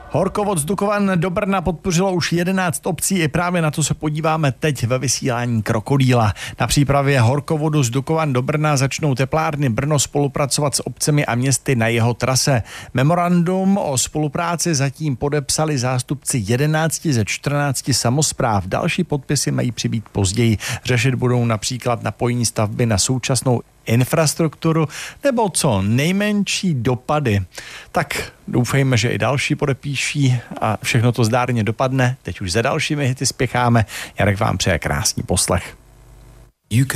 Horkovod z Dukovan do Brna podpořilo už 11 obcí, i právě na to se podíváme teď ve vysílání Krokodýla. Na přípravě horkovodu z Dukovan do Brna začnou teplárny Brno spolupracovat s obcemi a městy na jeho trase. Memorandum o spolupráci zatím podepsali zástupci 11 ze 14 samospráv. Další podpisy mají přibýt později. Řešit budou například napojení stavby na současnou infrastrukturu nebo co nejmenší dopady. Tak doufejme, že i další podepíší a všechno to zdárně dopadne. Teď už za dalšími hity spěcháme. Jarek vám přeje krásný poslech.